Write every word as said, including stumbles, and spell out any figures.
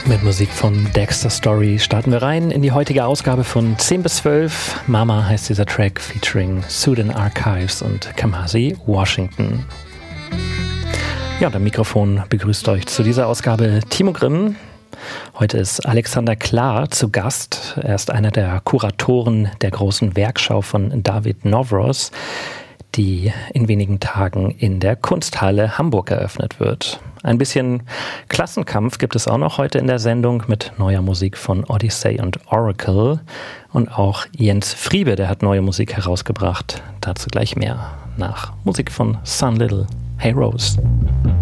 Mit Musik von Dexter Story starten wir rein in die heutige Ausgabe von zehn bis zwölf. Mama heißt dieser Track, featuring Sudan Archives und Kamasi Washington. Ja, und am Mikrofon begrüßt euch zu dieser Ausgabe Timo Grimm. Heute ist Alexander Klar zu Gast. Er ist einer der Kuratoren der großen Werkschau von David Novros, die in wenigen Tagen in der Kunsthalle Hamburg eröffnet wird. Ein bisschen Klassenkampf gibt es auch noch heute in der Sendung mit neuer Musik von Odyssey und Oracle. Und auch Jens Friebe, der hat neue Musik herausgebracht. Dazu gleich mehr nach Musik von Sun Little. Hey Rose.